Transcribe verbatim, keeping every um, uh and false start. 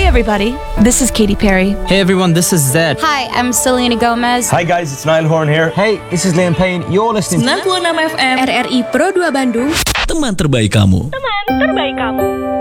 everybody, this is Katy Perry. Hey everyone, this is Zed. Hi, I'm Selena Gomez. Hi guys, it's Niall Horn here. Hey, this is Liam Payne. You're listening to sembilan puluh enam F M R R I Pro dua Bandung. Teman terbaik kamu. Teman terbaik kamu.